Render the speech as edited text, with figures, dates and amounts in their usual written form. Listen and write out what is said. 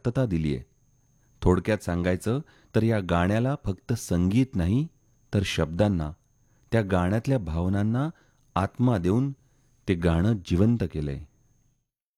अर्थता दिली आहे. थोडक्यात सांगायचं तर या गाण्याला फक्त संगीत नाही, तर शब्दांना, त्या गाण्यातल्या भावनांना आत्मा देऊन ते गाणं जिवंत केलंय.